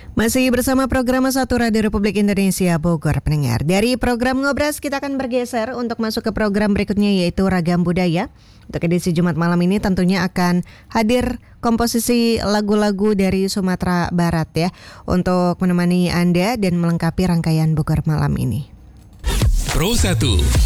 Masih bersama program Satu Radio Republik Indonesia Bogor pendengar. Dari program Ngobras kita akan bergeser untuk masuk ke program berikutnya yaitu Ragam Budaya. Untuk edisi Jumat malam ini tentunya akan hadir komposisi lagu-lagu dari Sumatera Barat ya untuk menemani Anda dan melengkapi rangkaian Bogor malam ini. Pro 1